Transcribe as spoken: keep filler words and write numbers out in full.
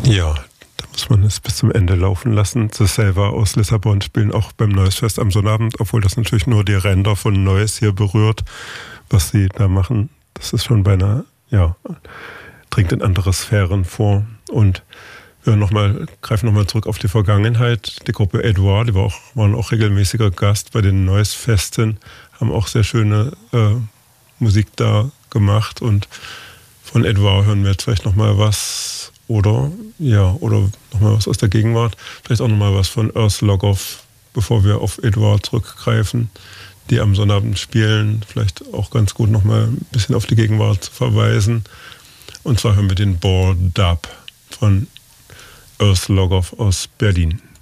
Ja, da muss man es bis zum Ende laufen lassen. The Selva aus Lissabon spielen auch beim Noise Fest am Sonnabend, obwohl das natürlich nur die Ränder von Noise hier berührt, was sie da machen. Das ist schon beinahe, ja, dringt in andere Sphären vor. Und wir noch mal, greifen nochmal zurück auf die Vergangenheit. Die Gruppe Edouard, die war auch, waren auch regelmäßiger Gast bei den Noise Festen, haben auch sehr schöne äh, Musik da gemacht. Und von Edouard hören wir jetzt vielleicht nochmal was. Oder, ja, oder nochmal was aus der Gegenwart. Vielleicht auch nochmal was von Earth Logoff, bevor wir auf Edouard zurückgreifen, die am Sonnabend spielen. Vielleicht auch ganz gut nochmal ein bisschen auf die Gegenwart zu verweisen. Und zwar hören wir den Ball Dub von Earth Logoff aus Berlin.